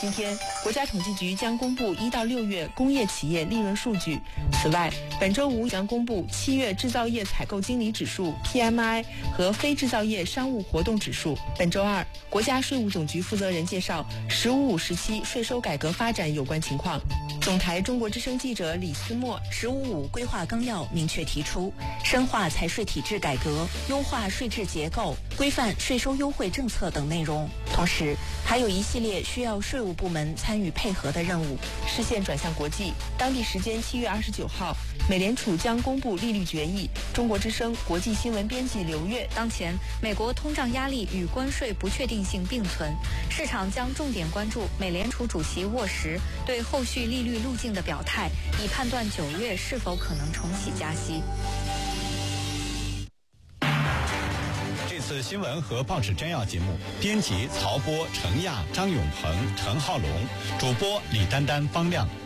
今天，国家统计局将公布1到6月工业企业利润数据。此外，本周五将公布7月制造业采购经理指数 PMI 和非制造业商务活动指数。本周二，国家税务总局负责人介绍“15/5时期税收改革发展有关情况。总台中国之声记者李思墨 ，“15/5规划纲要”明确提出，深化财税体制改革，优化税制结构，规范税收优惠政策等内容。同时，还有一系列需要税务部门参与配合的任务。 视线转向国际，当地时间7月29号，美联储将公布利率决议。中国之声国际新闻编辑刘月， 当前美国通胀压力与关税不确定性并存，市场将重点关注美联储主席沃什对后续利率路径的表态，以判断9月是否可能重启加息。 这次新闻和报纸摘要节目，编辑曹波、程亚、张永鹏、陈浩龙，主播李丹丹、方亮。